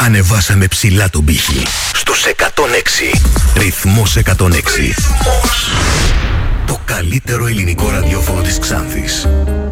Ανεβάσαμε ψηλά τον πύχη. Στους 106. Ρυθμός 106. Το καλύτερο ελληνικό ραδιόφωνο της Ξάνθης.